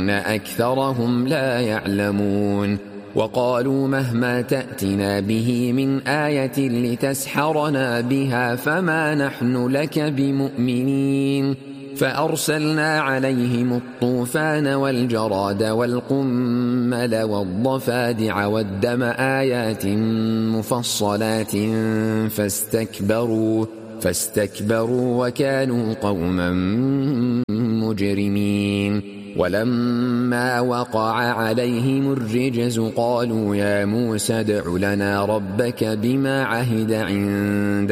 ولكن أكثرهم لا يعلمون وقالوا مهما تأتنا به من آية لتسحرنا بها فما نحن لك بمؤمنين فأرسلنا عليهم الطوفان والجراد والقمل والضفادع والدم آيات مفصلات فاستكبروا وكانوا قوما مجرمين ولما وقع عليهم الرجز قالوا يا موسى ادع لنا ربك بما عهد عندك